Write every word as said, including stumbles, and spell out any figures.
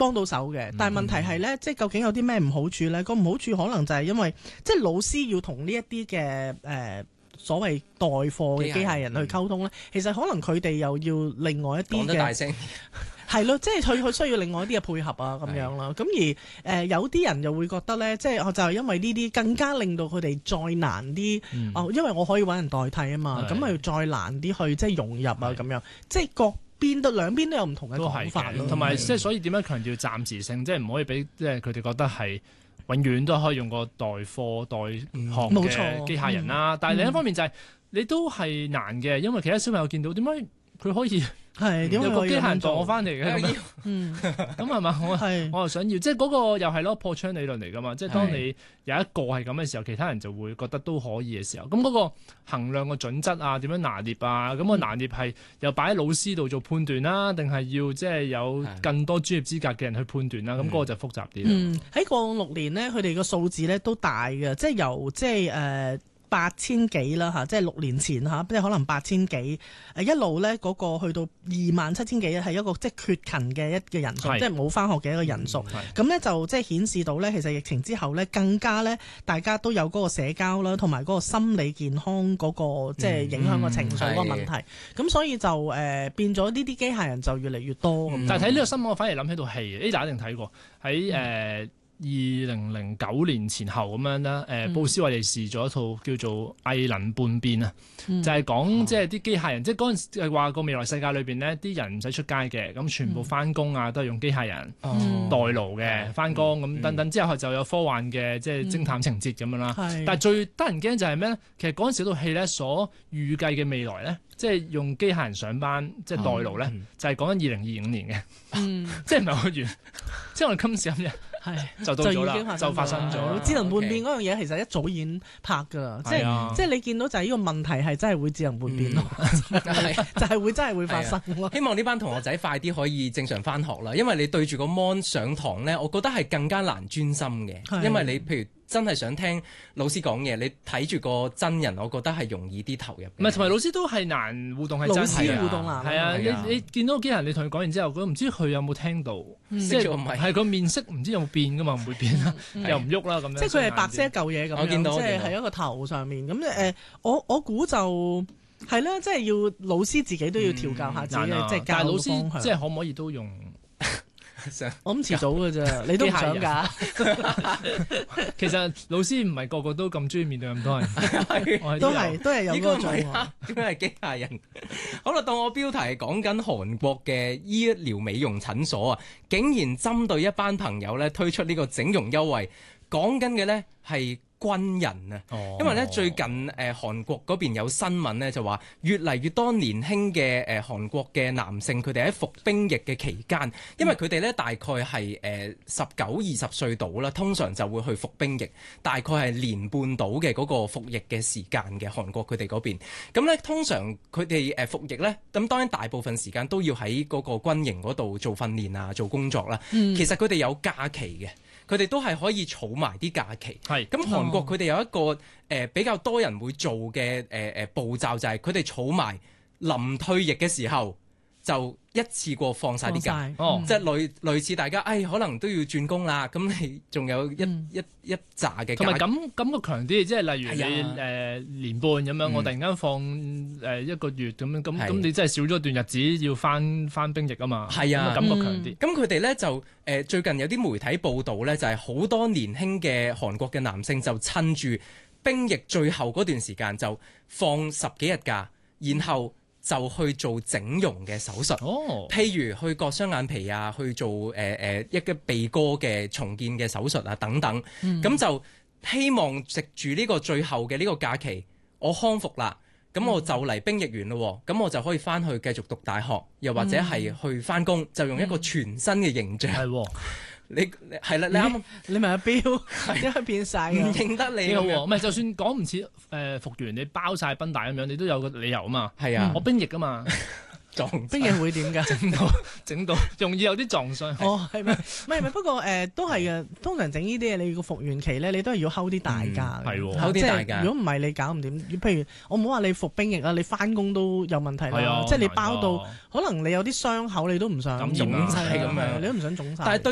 幫到手嘅，但係問題係咧，即係究竟有啲咩唔好處咧？個唔好處可能就係因為即係老師要同呢一啲嘅誒所謂代課嘅機械人去溝通咧，其實可能佢哋又要另外一啲嘅。 講得大聲。 係咯，即係佢佢需要另外一啲嘅配合啊，咁樣啦。咁而誒、呃、有啲人又會覺得咧，即係就係因為呢啲更加令到佢哋再難啲。 嗯、 哦，因為我可以揾人代替啊嘛，咁咪再難啲去即係融入啊咁樣。即係各邊都兩邊都有唔同嘅講法咯。 同埋即係所以點樣強調暫時性，即係唔可以俾即係佢哋覺得係永遠都可以用個代課代學嘅機械人啦。嗯、但係另一方面就係、是、你都係難嘅，因為其他小朋友見到點解佢可以？係點解有個機械人當我翻嚟嘅？嗯，咁係嘛？我係我又想要，即係嗰個又係咯破窗理論嚟㗎嘛。即係當你有一個係咁嘅時候，其他人就會覺得都可以嘅時候，咁嗰個衡量個準則啊，點樣拿捏啊？咁個拿捏係又擺喺老師度做判斷啦，定係要即係有更多專業資格嘅人去判斷啦？咁嗰個就複雜啲。 嗯，喺過往六年呢，佢哋個數字咧都大嘅，即係由即係誒。呃八千幾啦嚇，即係六年前嚇，即係可能八千幾，誒一路咧嗰個去到二萬七千幾，係一個即係缺勤嘅一嘅人數，即係冇返學嘅一個人數。咁咧、嗯、就即係顯示到咧，其實疫情之後咧，更加咧大家都有嗰個社交啦，同埋嗰個心理健康嗰、嗰個即係影響個情緒嗰個問題。咁、嗯、所以就誒、呃、變咗呢啲機械人就越嚟越多。 嗯、但係睇呢個新聞，我反而諗起套戲，A 大家一定睇過喺誒。呃二零零九年前後咁樣啦，誒、呃，布斯維利士做一套叫做《藝能叛變》啊，嗯、就係講即係啲機械人，嗯、即係嗰陣時係話個未來世界裏邊呢，啲人唔使出街嘅，咁全部翻工啊都係用機械人、嗯、代勞嘅翻工，咁、嗯、等等之後就有科幻嘅即係偵探情節咁樣啦。嗯、但係最得人驚就係咩咧？其實嗰陣時套戲咧所預計嘅未來咧，即係用機械人上班即係代勞咧，嗯、就係講緊二零二五年嘅，嗯、即係唔係好遠，即係我哋今時今日。係就到咗啦，就發生咗。 智能叛變嗰樣嘢其實一早已經拍㗎啦，即係即係你見到就係呢個問題係真係會智能叛變咯，就係會真係會發生咯。 希望呢班同學仔快啲可以正常返學啦，因為你對住個 mon 上堂咧，我覺得係更加難專心嘅，因為你譬如。真係想聽老師講嘢，你睇住個真人，我覺得係容易啲投入。 唔係，同埋老師都係難互動，係真老師互動難。 係啊，你你見到個機械人，你同佢講完之後，佢唔知佢有冇聽到，即係係個面色唔知有冇變噶嘛，唔會變啦，又唔喐啦咁樣。即係佢係白色一嚿嘢咁樣，我見到即係喺一個頭上面。咁誒，我我估就係啦，即係要老師自己都要調教下自己，即係教嘅方向。但係老師即係可唔可以都用？ 我諗遲早㗎咋，你都唔想㗎。 其實老師唔係個個都咁中意面對咁多人， 都係都係有嗰個狀況。 點解係機械人？好啦，當我標題係講緊韓國嘅醫療美容診所啊，竟然針對一班朋友咧推出呢個整容優惠，講緊嘅咧係軍人啊，哦、因為咧最近誒、呃、韓國嗰邊有新聞咧就話越嚟越多年輕嘅誒韓國嘅男性，佢哋喺服兵役嘅期間，因為佢哋咧大概係誒十九二十歲到啦，通常就會去服兵役，大概係年半到嘅嗰個服役嘅時間嘅韓國佢哋嗰邊。咁咧通常佢哋誒服役咧，咁當然大部分時間都要喺嗰個軍營嗰度做訓練啊，做工作啦。嗯、其實佢哋有假期嘅。佢哋都係可以儲埋啲假期，係咁韓國佢哋有一個誒、呃、比較多人會做嘅誒誒步驟，就係佢哋儲埋臨退役嘅時候就一次過放晒啲假，哦，即係類類似大家誒、哎、可能都要轉工啦，咁你仲有一、嗯、一一紮嘅假， 同埋感感覺強啲，即係例如你誒、呃、年半咁樣，嗯、我突然間放誒一個月咁樣，咁咁你真係少咗段日子要翻翻兵役啊嘛，係啊，感覺強啲。 咁佢哋咧就誒、呃、最近有啲媒體報道咧，就係、是、好多年輕嘅韓國嘅男性就趁住兵役最後嗰段時間就放十幾日假，然後就去做整容嘅手術，哦、譬如去割雙眼皮啊，去做誒誒、呃、一個鼻哥嘅重建嘅手術啊等等，咁、嗯、就希望藉住呢個最後嘅呢個假期，我康復啦，咁我就嚟兵役完咯，咁、嗯、我就可以翻去繼續讀大學，又或者係去翻工，嗯、就用一個全新嘅形象。係、嗯你係啦，你啱， 你咪阿彪，一係變晒， 唔認得你。 幾好喎，唔係就算講唔似誒復原，你包晒繃帶咁樣，你都有個理由啊嘛。 係啊， 我兵役啊嘛， 撞兵役會點㗎？ 整到整到，容易有啲撞傷。 哦，係咪？唔係唔係，不過誒都係嘅。通常整呢啲嘢，你個復原期咧，你都係要睺啲大假嘅。係喎，睺啲大假。如果唔係，你搞唔掂。譬如我唔好話你服兵役啊，你翻工都有問題啦。即係你包到，可能你有啲傷口，你都唔想腫晒咁樣，你都唔想腫晒。